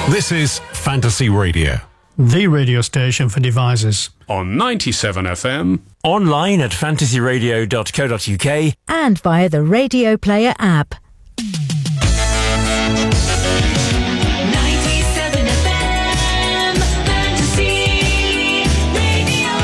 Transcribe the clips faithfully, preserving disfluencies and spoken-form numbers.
This is Fantasy Radio, the radio station for devices. On ninety-seven F M. Online at fantasy radio dot co dot uk. And via the Radio Player app. ninety-seven F M, Fantasy Radio.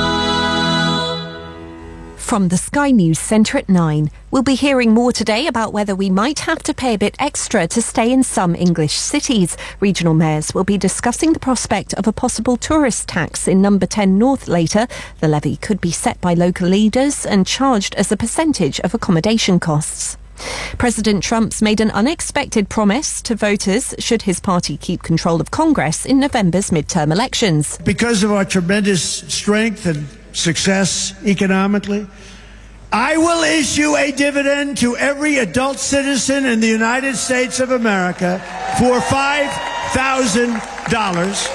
From the Sky News Centre at nine, we'll be hearing more today about whether we might have to pay a bit extra to stay in some English cities. Regional mayors will be discussing the prospect of a possible tourist tax in Number ten North later. The levy could be set by local leaders and charged as a percentage of accommodation costs. President Trump's made an unexpected promise to voters should his party keep control of Congress in November's midterm elections. Because of our tremendous strength and success economically, I will issue a dividend to every adult citizen in the United States of America for five thousand dollars.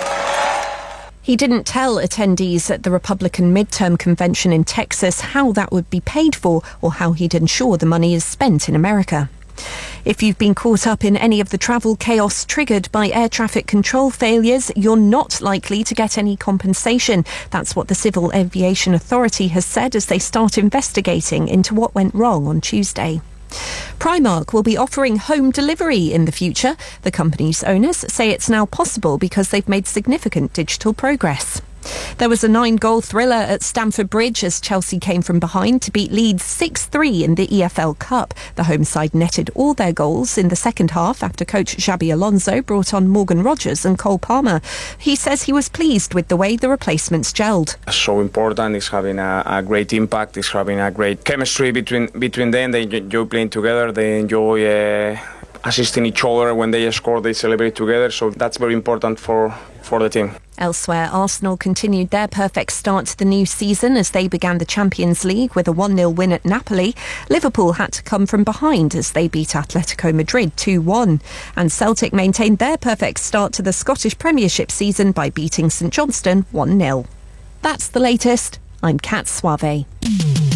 He didn't tell attendees at the Republican midterm convention in Texas how that would be paid for or how he'd ensure the money is spent in America. If you've been caught up in any of the travel chaos triggered by air traffic control failures, you're not likely to get any compensation. That's what the Civil Aviation Authority has said as they start investigating into what went wrong on Tuesday. Primark will be offering home delivery in the future. The company's owners say it's now possible because they've made significant digital progress. There was a nine-goal thriller at Stamford Bridge as Chelsea came from behind to beat Leeds six three in the E F L Cup. The home side netted all their goals in the second half after coach Xabi Alonso brought on Morgan Rogers and Cole Palmer. He says he was pleased with the way the replacements gelled. So important, it's having a, a great impact, it's having a great chemistry between between them. They enjoy playing together, they enjoy uh, assisting each other. When they score, they celebrate together, so that's very important for, for the team. Elsewhere, Arsenal continued their perfect start to the new season as they began the Champions League with a one nil win at Napoli. Liverpool had to come from behind as they beat Atletico Madrid two one. And Celtic maintained their perfect start to the Scottish Premiership season by beating St Johnstone one nil. That's the latest. I'm Kat Suave.